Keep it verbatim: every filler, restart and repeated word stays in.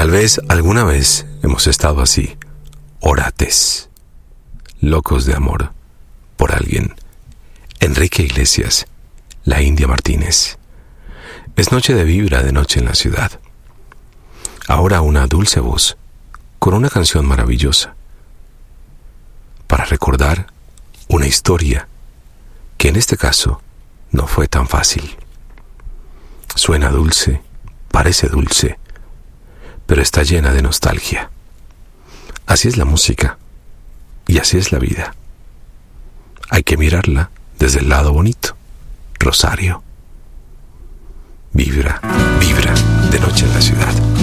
Tal vez alguna vez hemos estado así, orates, locos de amor por alguien. Enrique Iglesias, La India Martínez. Es noche de vibra, de noche en la ciudad. Ahora una dulce voz, con una canción maravillosa, para recordar una historia que en este caso no fue tan fácil. Suena dulce, parece dulce, pero está llena de nostalgia. Así es la música y así es la vida. Hay que mirarla desde el lado bonito. Rosario. Vibra, vibra de noche en la ciudad.